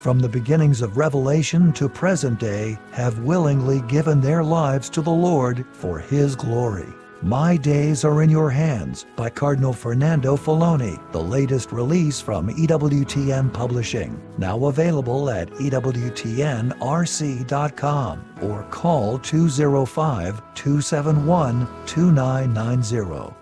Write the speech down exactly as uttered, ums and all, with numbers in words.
from the beginnings of Revelation to present day, have willingly given their lives to the Lord for His glory. My Days Are in Your Hands by Cardinal Fernando Filoni, the latest release from E W T N Publishing, now available at E W T N R C dot com or call two oh five, two seven one, two nine nine zero.